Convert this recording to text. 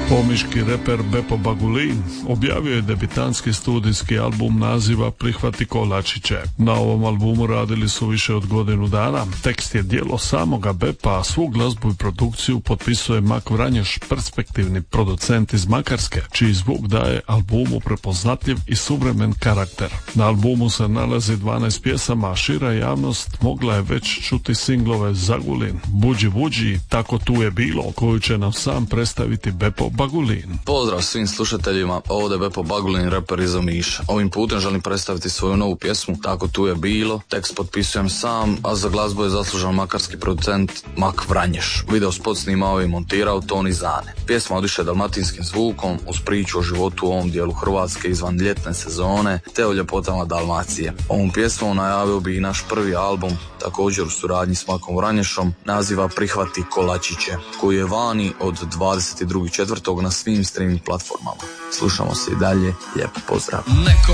Omiški reper Bepo Bagulin objavio je debitanski studijski album naziva Prihvati kolačiće. Na ovom albumu radili su više od godinu dana. Tekst je djelo samoga Bepa, a svu glazbu i produkciju potpisuje Mak Vranješ, perspektivni producent iz Makarske, čiji zvuk daje albumu prepoznatljiv i suvremen karakter. Na albumu se nalazi 12 pjesama, a šira javnost mogla je već čuti singlove Zagulin, Buđi Buđi, Tako tu je bilo, koju će nam sam predstaviti Bepo Bagulin. Pozdrav svim slušateljima, ovdje je Bepo Bagulin, reper iz Omiša. Ovim putem želim predstaviti svoju novu pjesmu Tako tu je bilo. Tekst potpisujem sam, a za glazbu je zaslužan makarski producent Mak Vranješ. Video spot snimao i montirao Toni Zane. Pjesma odiše dalmatinskim zvukom uz priču o životu u ovom dijelu Hrvatske izvan ljetne sezone te o ljepotama Dalmacije. Ovom pjesmom najavio bi i naš prvi album, također u suradnji s Makom Vranješom, naziva Prihvati kolačiće, koji je vani od 22.4. na svim streaming platformama. Slušamo se i dalje, lijep pozdrav.